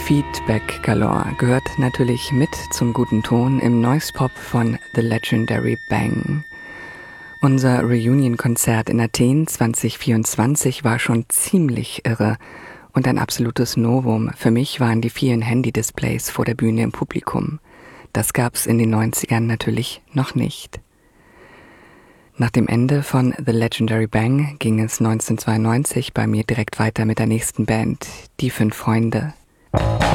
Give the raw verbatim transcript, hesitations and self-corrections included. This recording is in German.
Feedback Galore gehört natürlich mit zum guten Ton im Noise Pop von The Legendary Bang. Unser Reunion-Konzert in Athen zwanzig vierundzwanzig war schon ziemlich irre und ein absolutes Novum. Für mich waren die vielen Handy-Displays vor der Bühne im Publikum. Das gab's in den neunzigern natürlich noch nicht. Nach dem Ende von The Legendary Bang ging es neunzehnhundertzweiundneunzig bei mir direkt weiter mit der nächsten Band, die Fünf Freunde.